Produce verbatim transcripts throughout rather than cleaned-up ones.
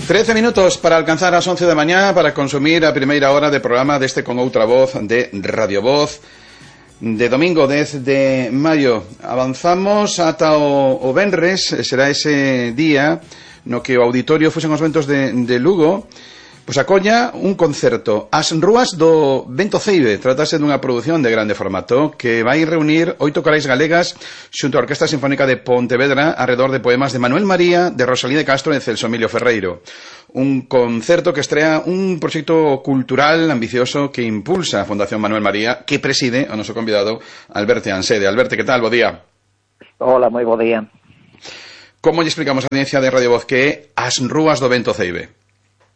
trece minutos para alcanzar as once da mañá para consumir a primeira hora de programa deste Con Outra Voz de Radio Voz de domingo dez de maio. Avanzamos ata o, o venres, será ese día no que o auditorio Fuxen os Ventos de, de Lugo pois acolla un concerto As Rúas do Vento Ceibe. Trátase dunha produción de grande formato que vai reunir oito corais galegas xunto á Orquestra Sinfónica de Pontevedra arredor de poemas de Manuel María, de Rosalía de Castro e de Celso Emilio Ferreiro. Un concerto que estrea un proxecto cultural ambicioso que impulsa a Fundación Manuel María, que preside o noso convidado Alberto Ansede. Alberto, que tal? Bo día. Hola, moi bo día. Como lle explicamos a audiencia de Radio Voz que é As Rúas do Vento Ceibe?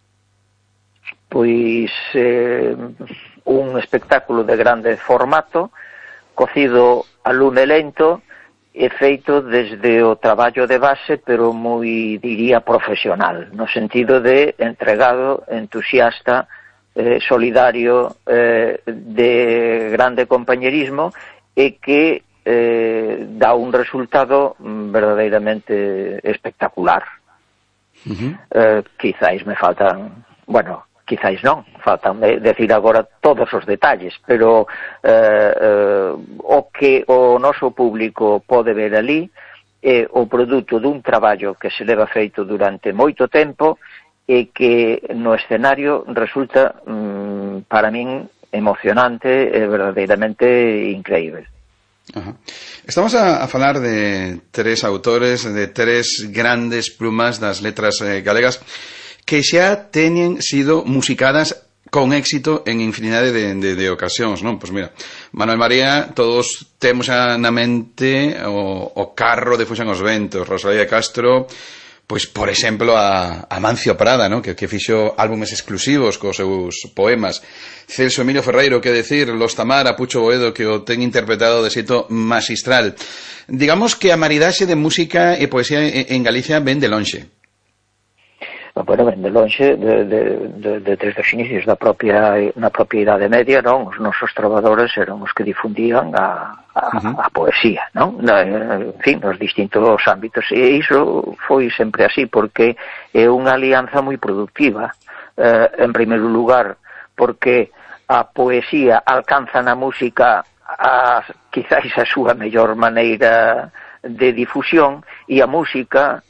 Pois eh, un espectáculo de grande formato, cocido a lume lento e feito desde o traballo de base, pero moi, diría, profesional, no sentido de entregado, entusiasta, eh, solidario, eh, de grande compañerismo e que eh, dá un resultado verdadeiramente espectacular. Uh-huh. Eh, quizáis me faltan, bueno, quizáis non, faltan de decir agora todos os detalles, pero eh, eh, o que o noso público pode ver ali é o produto dun traballo que se leva feito durante moito tempo e que no escenario resulta, mm, para min, emocionante e verdadeiramente increíble. Ajá. Estamos a, a falar de tres autores, de tres grandes plumas das letras eh, galegas que xa teñen sido musicadas con éxito en infinidade de, de, de ocasións, non? Pois mira, Manuel María, todos temos na mente o, o carro de Fuxen os Ventos, Rosalía de Castro, pois, por exemplo, a, a Mancio Prada, non? Que, que fixo álbumes exclusivos cos seus poemas. Celso Emilio Ferreiro, que decir, Los Tamara, Pucho Boedo, que o ten interpretado de xeito magistral. Digamos que a maridaxe de música e poesía en, en Galicia ven de lonxe. Bueno, ben de lonxe de, de, de, de desde os inicios da propia na propia Idade Media, non? Os nosos trovadores eran os que difundían a, a, uh-huh. a poesía, non? Na, en fin, nos distintos ámbitos, e iso foi sempre así porque é unha alianza moi productiva, eh, en primeiro lugar porque a poesía alcanza na música a, quizáis a súa mellor maneira de difusión, e a música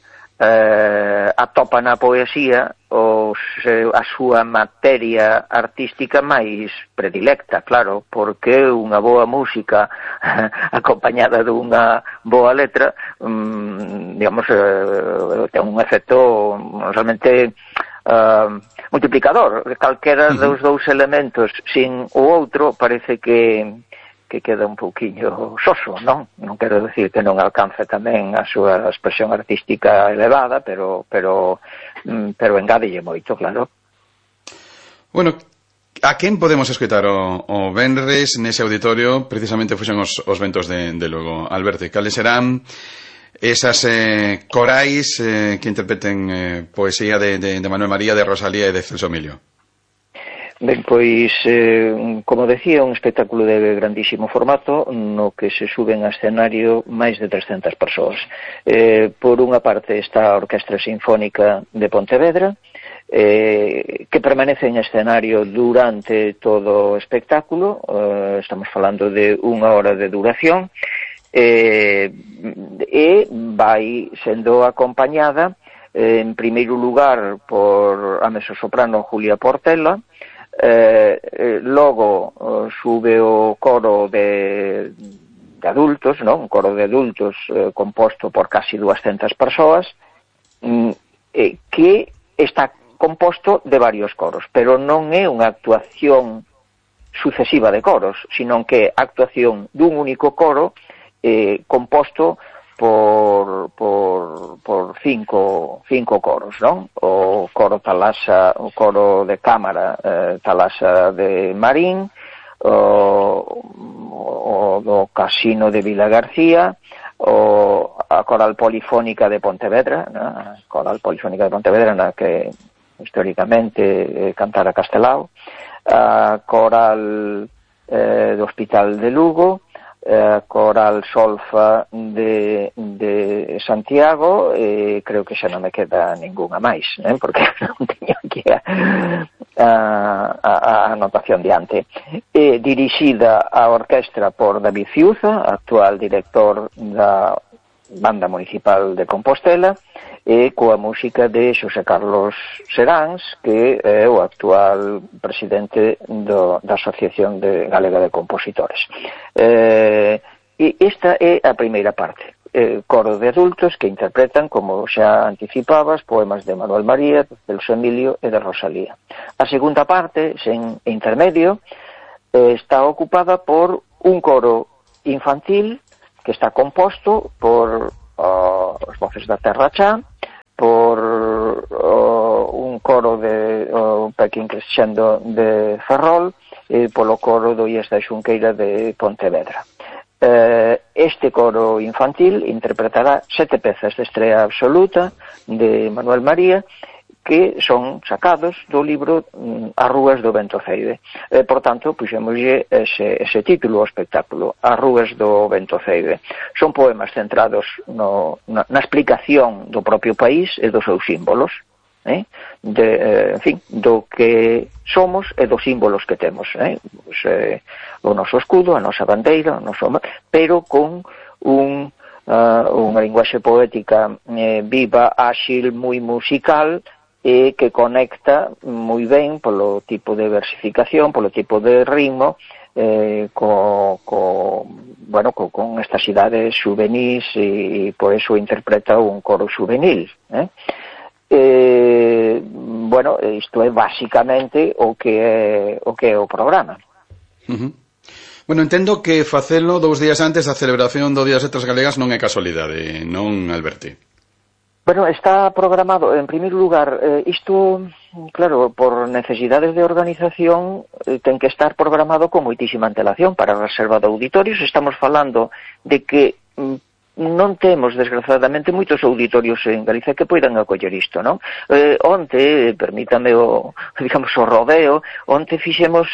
Eh, atopa na poesía os, eh, a súa materia artística máis predilecta, claro, porque unha boa música acompañada dunha boa letra, mm, digamos, eh, ten un efecto realmente eh, multiplicador. Calquera uh-huh. dos dous elementos sin o outro parece que que queda un pouquiño soso, non? Non quero decir que non alcance tamén a súa expresión artística elevada, pero pero pero engádelle moito, claro. Bueno, a quen podemos escoitar o, o venres nese auditorio? Precisamente fuxen os, os ventos de, de Lugo. Alberto, cales serán esas eh, corais eh, que interpreten eh, poesía de, de, de Manuel María, de Rosalía e de Celso Emilio? Ben, pois, eh, como decía, un espectáculo de grandísimo formato no que se suben a escenario máis de trescentas persoas. Eh, por unha parte está a Orquestra Sinfónica de Pontevedra, eh, que permanece en escenario durante todo o espectáculo, eh, estamos falando de unha hora de duración, eh, e vai sendo acompañada, eh, en primeiro lugar, por a mezzosoprano Julia Portela. Eh, eh, logo eh, sube o coro de, de adultos, non? Un coro de adultos eh, composto por casi duascentas persoas, mm, eh, que está composto de varios coros, pero non é unha actuación sucesiva de coros, sino que é actuación dun único coro eh, composto por por por cinco cinco coros, non? O coro Talasa, o coro de cámara eh, Talasa de Marín, o, o do Casino de Vila García, o a Coral Polifónica de Pontevedra, ¿no? A Coral Polifónica de Pontevedra, na que históricamente eh, cantara Castelao, a Coral eh, do Hospital de Lugo, eh, Coral Solfa de, de Santiago, e creo que xa non me queda ningunha máis, eh, porque non teño aquí a, a, a, a anotación diante. E dirixida a orquestra por David Ciuza, actual director da Banda Municipal de Compostela, e coa música de Xosé Carlos Seráns, que é o actual presidente do, da Asociación de Galega de Compositores. Eh, e esta é a primeira parte. Eh, coro de adultos que interpretan, como xa anticipabas, poemas de Manuel María, de Celso Emilio e de Rosalía. A segunda parte, sen intermedio, eh, está ocupada por un coro infantil que está composto por uh, os voces da Terra Chá, por uh, un coro de uh, Pequín Crescendo de Ferrol e polo coro do Ies da Xunqueira de Pontevedra. Uh, este coro infantil interpretará sete pezas de estrea absoluta de Manuel María, que son sacados do libro As Rúas do Ventoceide. E, por tanto, puxémoslle ese, ese título ao espectáculo, As Rúas do Ventoceide. Son poemas centrados no, na, na explicación do propio país e dos seus símbolos, eh? De, eh, en fin, do que somos e dos símbolos que temos, eh? Pues, eh, o noso escudo, a nosa bandeira, o noso, pero con un, uh, unha linguaxe poética eh, viva, áxil, moi musical, e que conecta moi ben polo tipo de versificación, polo tipo de ritmo, eh, co, co, bueno, co, con estas idades juvenis, e, e por eso interpreta un coro juvenil. Eh? Eh, bueno, isto é basicamente o que é o, que é o programa. Uh-huh. Bueno, entendo que facelo dous días antes da celebración do Día das Letras Galegas non é casualidade, non, Alberti? Bueno, está programado, en primeiro lugar, eh, isto, claro, por necesidades de organización, eh, ten que estar programado con moitísima antelación para a reserva de auditorios. Estamos falando de que mm, non temos, desgraciadamente, moitos auditorios en Galicia que poidan acoller isto, non? Eh, onte, permítame o, digamos, o rodeo, onte fixemos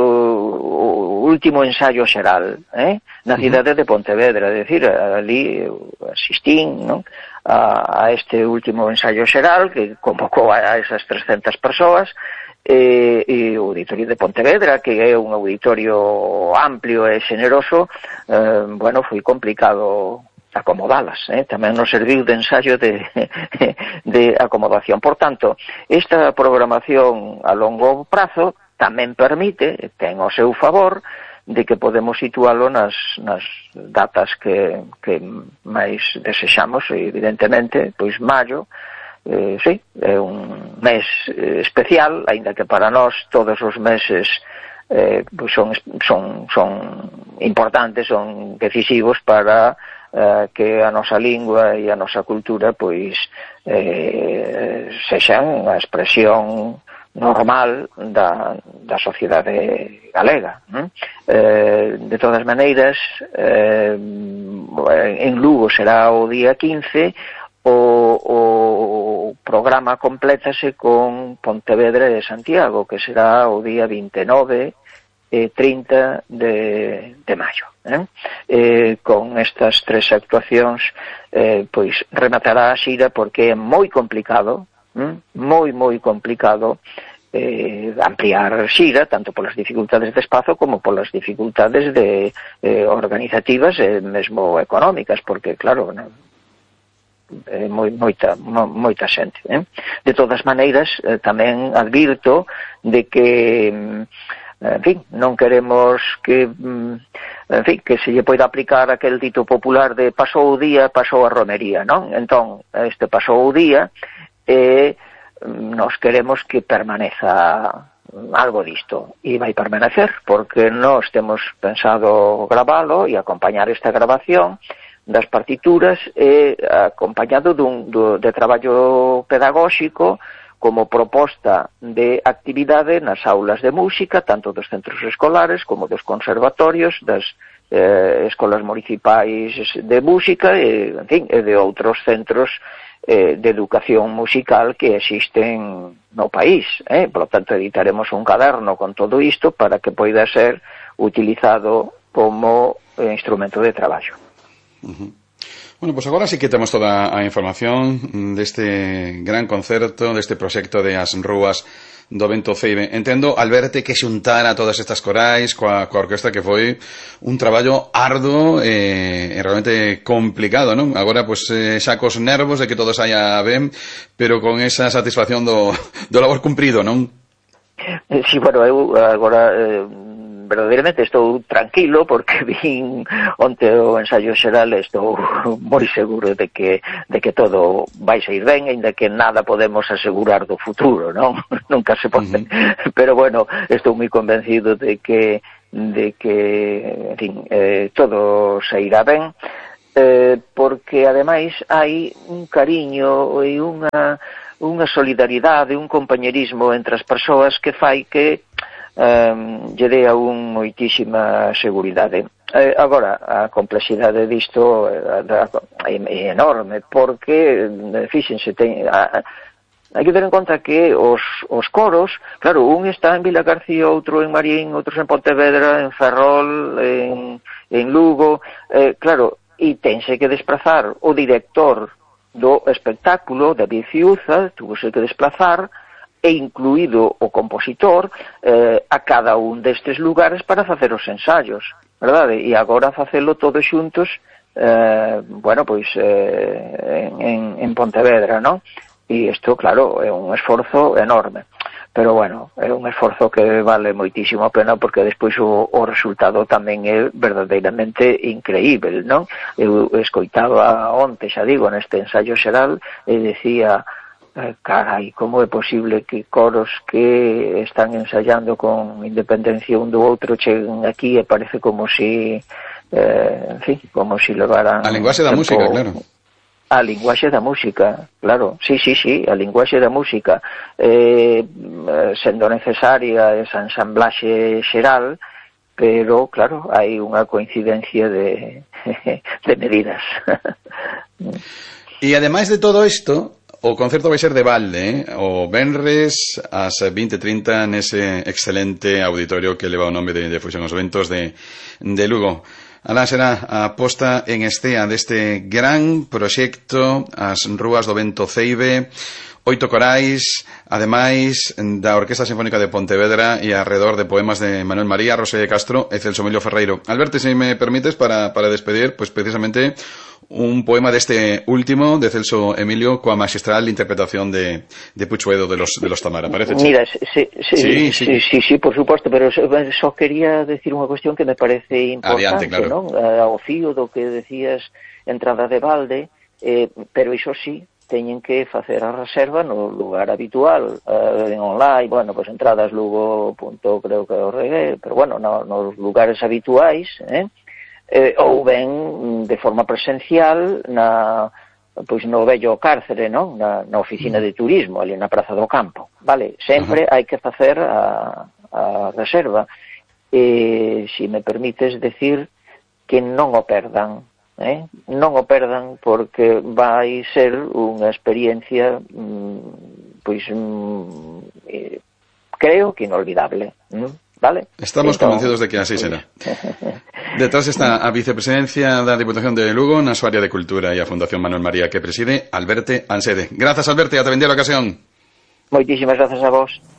o, o último ensaio xeral, eh? Na cidade de Pontevedra, é dicir, ali asistín, non? A, a este último ensaio xeral que convocou a esas trescentas persoas, e, e o auditorio de Pontevedra, que é un auditorio amplio e xeneroso, eh, bueno, foi complicado acomodalas, eh? Tamén nos serviu de ensayo de, de acomodación. Por tanto, esta programación a longo prazo tamén permite, ten ao seu favor, de que podemos situalo nas, nas datas que, que máis desexamos, e evidentemente, pois maio, eh, sí, é un mes eh, especial, aínda que para nós todos os meses eh, pois son, son, son importantes, son decisivos para eh, que a nosa lingua e a nosa cultura pois eh, sexan a expresión normal da, da sociedade galega. Eh, de todas maneiras, eh, en Lugo será o día quince, o, o programa complétase con Pontevedra e Santiago, que será o día vinte e nove e trinta de, de maio. Eh? Eh, con estas tres actuacións, eh, pois rematará a xira, porque é moi complicado, moi, moi complicado eh, ampliar xira, tanto polas dificultades de espazo como polas dificultades de eh, organizativas e mesmo económicas, porque, claro, non, é moi, moita, mo, moita xente. Eh? De todas maneiras, eh, tamén advirto de que, en fin, non queremos que, en fin, que se lle poida aplicar aquel dito popular de pasou o día, pasou a romería, non? Entón, este pasou o día, e nos queremos que permaneza algo disto, e vai permanecer, porque nós temos pensado gravalo e acompañar esta grabación das partituras, e acompañado dun, do, de traballo pedagóxico como proposta de actividade nas aulas de música, tanto dos centros escolares como dos conservatorios, das eh, escolas municipais de música e, en fin, e de outros centros eh, de educación musical que existen no país. Eh? Por lo tanto, editaremos un caderno con todo isto para que poida ser utilizado como eh, instrumento de traballo. Uh-huh. Bueno, pues agora sí que temos toda a información deste gran concerto, deste proxecto de As Rúas do Vento Ceibe. Entendo, Alberto, que xuntara todas estas corais coa, coa orquesta, que foi un traballo arduo e, e realmente complicado, non? Agora, pues, eh, xa cos nervos de que todo saia ben, pero con esa satisfacción do, do labor cumprido, non? Sí, bueno, eu agora eh, verdadeiramente estou tranquilo porque vin onte o ensaio xeral e estou moi seguro de que de que todo vai sair ben, aínda que nada podemos asegurar do futuro, non? Nunca se pode. Uh-huh. Pero bueno, estou moi convencido de que de que, en fin, eh, todo sairá ben, eh, porque ademais hai un cariño e unha unha solidaridade, un compañerismo entre as persoas que fai que um, lle dé a un moitísima seguridade. Eh, agora, a complexidade disto é, é enorme, porque, fíxense, ten, a, hai que ter en conta que os, os coros, claro, un está en Vila García, outro en Marín, outros en Pontevedra, en Ferrol, en, en Lugo, eh, claro, e tense que desplazar o director do espectáculo, David Fiuza, tuvose que desplazar, e incluído o compositor, eh, a cada un destes lugares para facer os ensayos, verdade? E agora facelo todos xuntos, eh, bueno, pois, eh, en, en Pontevedra, non? E isto, claro, é un esforzo enorme. Pero, bueno, é un esforzo que vale moitísimo a pena, porque despois o, o resultado tamén é verdadeiramente increíble, non? Eu escoitaba onte, xa digo, neste ensayo xeral, e decía, eh, carai, como é posible que coros que están ensayando con independencia un do outro cheguen aquí e parece como si, eh, en fin, como si levaran... A linguaxe da música, claro. A linguaxe da música, claro, sí, sí, sí, a linguaxe da música, eh, sendo necesaria esa ensamblaxe xeral, pero, claro, hai unha coincidencia de, de medidas. E ademais de todo isto, o concerto vai ser de balde, eh? O venres ás vinte e trinta nese excelente auditorio que leva o nome de, de Fusión os Ventos de, de Lugo. Alá será a posta en estea deste gran proxecto As Rúas do Vento Ceibe, oito corais, ademais da Orquesta Sinfónica de Pontevedra e arredor de poemas de Manuel María, Rosé de Castro e Celso Emilio Ferreiro. Alberto, se me permites, para, para despedir, pues precisamente un poema deste último de Celso Emilio coa magistral interpretación de, de Puchuedo de los, de los Tamara, parece? Mira, sí, sí, sí, sí, sí, sí, por suposto, pero só quería decir unha cuestión que me parece importante, Adiante, claro. Non? Ao fío do que decías, entrada de balde, eh, pero iso sí, teñen que facer a reserva no lugar habitual, eh, en online, bueno, pues entradas lugo punto creo que o regué, pero bueno, no, nos lugares habituais, eh, eh, ou ben de forma presencial na, pois no vello cárcere, non? Na, na oficina de turismo, ali na Praza do Campo, vale? Sempre hai que facer a, a reserva, e, se me permites decir, que non o perdan, Eh? non o perdan, porque vai ser unha experiencia mm, pois mm, eh, creo que inolvidable, mm? Vale? Estamos entón, convencidos de que así será. Detrás está a vicepresidencia da Diputación de Lugo na súa área de Cultura e a Fundación Manuel María que preside Alberto Ansede. Grazas, Alberto, e ata vender a ocasión. Moitísimas grazas a vos.